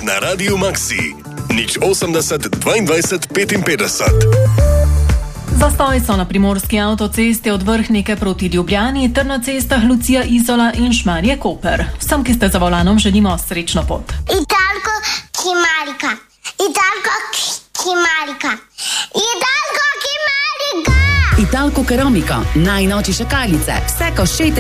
na Radiu Maxi. 080 22 55. Zastoj so na primorski avtocesti od Vrhnike proti Ljubljani ter na cestah Lucija Izola in Šmarje Koper. Vsem, ki ste za volanom, želimo srečno pot. Italko Kimarika. Italko Kimarika. Italko Kimarika. Italko Keramika, najnovejše šakalice, vse košete